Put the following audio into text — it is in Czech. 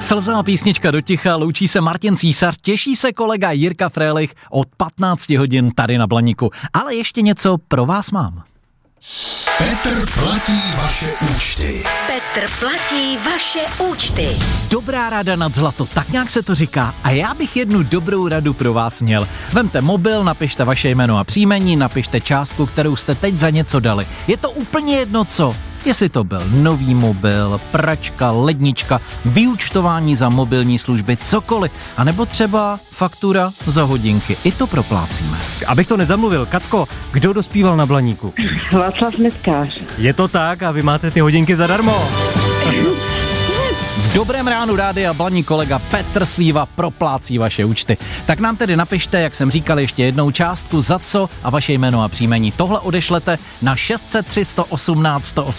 Slzavá písnička do ticha, loučí se Martin Císař, těší se kolega Jirka Frélich od 15 hodin tady na Blaníku. Ale ještě něco pro vás mám. Petr platí vaše účty. Petr platí vaše účty. Dobrá rada nad zlato, tak nějak se to říká. A já bych jednu dobrou radu pro vás měl. Vemte mobil, napište vaše jméno a příjmení, napište částku, kterou jste teď za něco dali. Je to úplně jedno co. Jestli to byl nový mobil, pračka, lednička, vyúčtování za mobilní služby, cokoliv, anebo třeba faktura za hodinky. I to proplácíme. Abych to nezamluvil, Katko, kdo dospíval na Blaníku? Václav Metkář. Je to tak a vy máte ty hodinky zadarmo. V dobrém ránu rádia Blaník kolega Petr Slíva proplácí vaše účty. Tak nám tedy napište, jak jsem říkal, ještě jednou částku za co a vaše jméno a příjmení. Tohle odešlete na 603 118 118.